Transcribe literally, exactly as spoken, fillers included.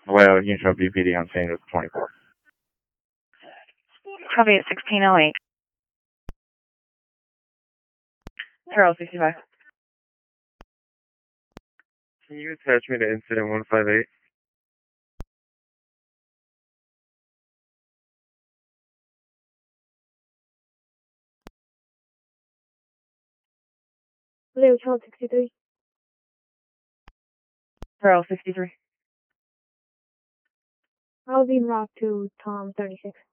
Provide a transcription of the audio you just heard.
Well, you can show B P D on Saint Louis twenty-four. Copy at sixteen oh eight. Harold sixty-five. Can you attach me to incident one five eight? Leo Child sixty-three. Harold sixty-three. Alvin Rock to Tom thirty-six.